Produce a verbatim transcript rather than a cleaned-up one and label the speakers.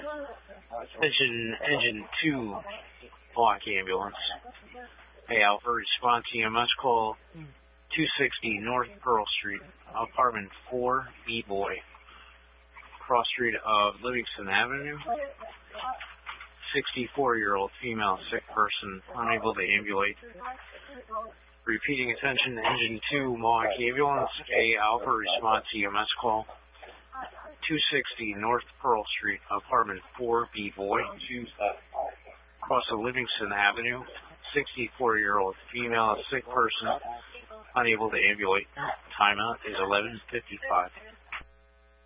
Speaker 1: Attention Engine two Block Ambulance. Hey, Alpha, response E M S call two sixty North Pearl Street, apartment four, B-Boy, cross street of Livingston Avenue. sixty-four-year-old female sick person, unable to ambulate. Repeating, attention Engine two Mohawk Ambulance. A Alpha, response E M S call two sixty North Pearl Street, apartment four, B-Boy, across of Livingston Avenue. sixty-four-year-old female sick person, unable to ambulate. Timeout is eleven fifty-five.